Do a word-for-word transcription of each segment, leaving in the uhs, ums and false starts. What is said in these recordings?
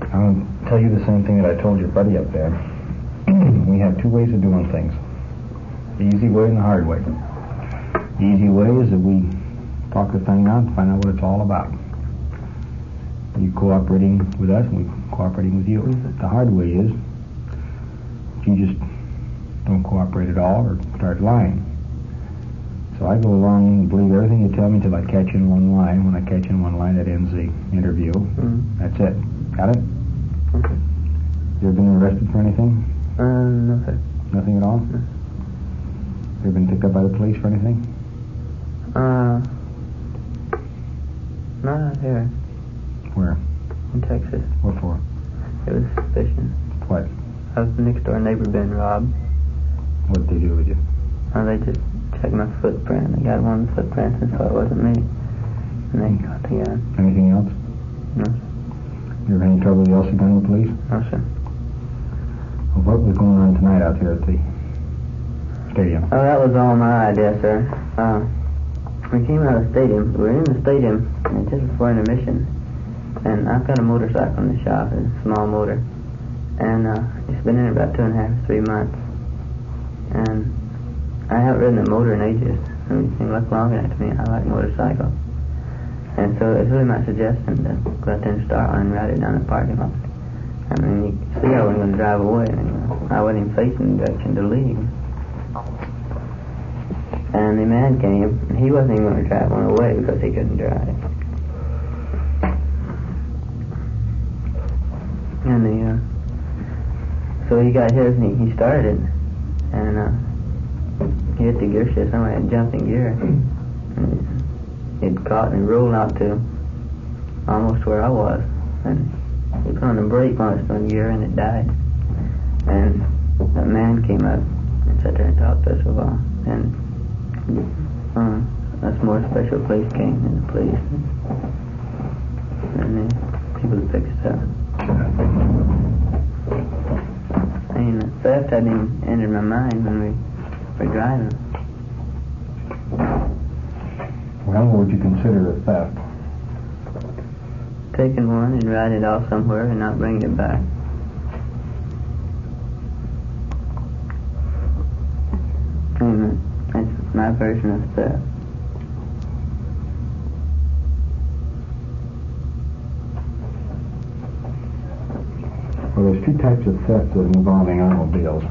I'll tell you the same thing that I told your buddy up there. We have two ways of doing things. The easy way and the hard way. The easy way is that we talk the thing out and find out what it's all about. You cooperating with us and we cooperating with you. The hard way is you just don't cooperate at all or start lying. So I go along and believe everything you tell me until I catch in one line. When I catch in one line, that ends the interview. Mm-hmm. That's it. Got it? Okay. You ever been arrested for anything? Uh, no, sir. Nothing at all? No. You ever been picked up by the police for anything? Uh, not here. Where? In Texas. What for? It was suspicion. What? I was next door neighbor being robbed. What did they do with you? Uh, they just checked my footprint. They got one of the footprints and so it wasn't me. And they got the gun. Anything else? No, sir. You ever had any trouble with the Elsie gun with the police? No, sir. Well, what was going on tonight out here at the stadium? Oh, that was all my idea, sir. Uh, we came out of the stadium. We were in the stadium and just before intermission. And I've got a motorcycle in the shop, a small motor. And uh, it's been in it about two and a half, three months. And I haven't ridden a motor in ages. I mean, it seemed like long enough to me. I like motorcycles. And so it's really my suggestion to go out there and start one and ride it down the parking lot. I mean, you can see I wasn't going to drive away. And I wasn't even facing the direction to leave. And the man came, and he wasn't even going to drive one away because he couldn't drive. And the, uh, so he got his and he, he started it. And, uh, he hit the gear shift. Somebody had jumped in gear. And it caught and rolled out to almost where I was. And he put on the brake on its own gear and it died. And that man came up and sat there and talked to us a while. And uh, a more special police came than the police. And the people that picked us up. I mean, the theft hadn't even entered my mind when we were driving. Well, what would you consider a theft? Taking one and riding it off somewhere and not bringing it back. And that's my version of theft. Well, there's two types of theft that involving automobiles.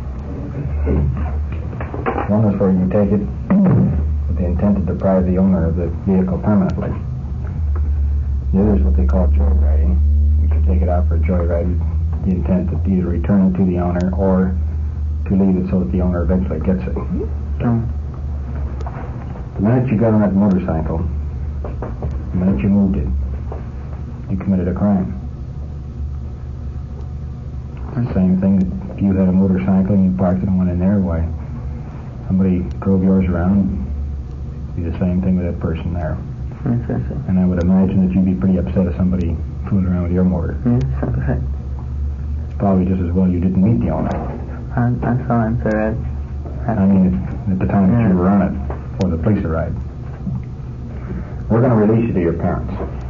One is where you take it with the intent to deprive the owner of the vehicle permanently. The other is what they call joyriding. You can take it out for a joyride with the intent to either return it to the owner or to leave it so that the owner eventually gets it. Oh. The minute you got on that motorcycle, the minute you moved it, you committed a crime. The same thing that if you had a motorcycle and you parked it and went in there, why, somebody drove yours around, it'd be the same thing with that person there. Yes, yes, yes. And I would imagine that you'd be pretty upset if somebody fooling around with your motor. Yes, that's right. It's probably just as well you didn't meet the owner. I, I saw him, sir. I, I, I mean, at, at the time that yeah. you were on it, before the police arrived. We're going to release you to your parents.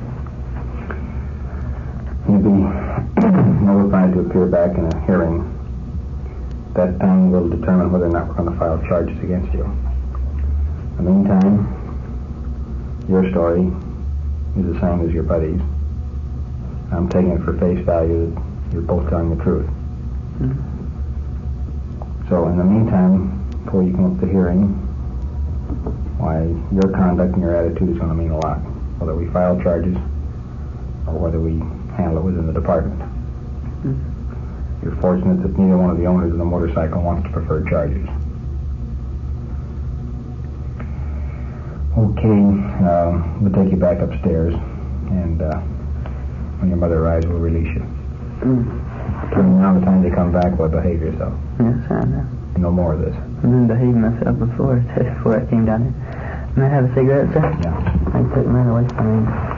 You'll be notified to appear back in a hearing. That time will determine whether or not we're going to file charges against you. In the meantime, your story is the same as your buddy's. I'm taking it for face value that you're both telling the truth. Mm-hmm. So in the meantime, before you come up to hearing, why, your conduct and your attitude is going to mean a lot, whether we file charges or whether we handle it within the department. Mm-hmm. You're fortunate that neither one of the owners of the motorcycle wants to prefer charges. Okay, um, we'll take you back upstairs, and uh, when your mother arrives, we'll release you. Mm-hmm. Between now and the time you come back, well, behave yourself. Yes, I know. No more of this. I've been behaving myself before, before I came down here. May I have a cigarette, sir? Yeah. I took mine away from me.